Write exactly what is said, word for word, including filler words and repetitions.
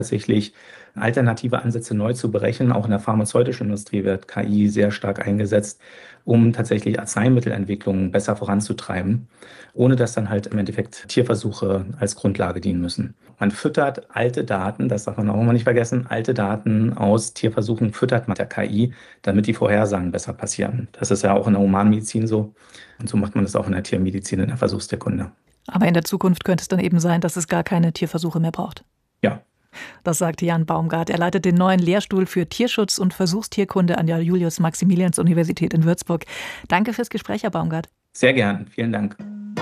tatsächlich alternative Ansätze neu zu berechnen. Auch in der pharmazeutischen Industrie wird K I sehr stark eingesetzt, um tatsächlich Arzneimittelentwicklungen besser voranzutreiben, ohne dass dann halt im Endeffekt Tierversuche als Grundlage dienen müssen. Man füttert alte Daten, das darf man auch immer nicht vergessen, alte Daten aus Tierversuchen füttert man der K I, damit die Vorhersagen besser passieren. Das ist ja auch in der Humanmedizin so und so macht man das auch in der Tiermedizin, in der Versuchstierkunde. Aber in der Zukunft könnte es dann eben sein, dass es gar keine Tierversuche mehr braucht. Ja. Das sagte Jan Baumgart. Er leitet den neuen Lehrstuhl für Tierschutz und Versuchstierkunde an der Julius-Maximilians-Universität in Würzburg. Danke fürs Gespräch, Herr Baumgart. Sehr gern. Vielen Dank.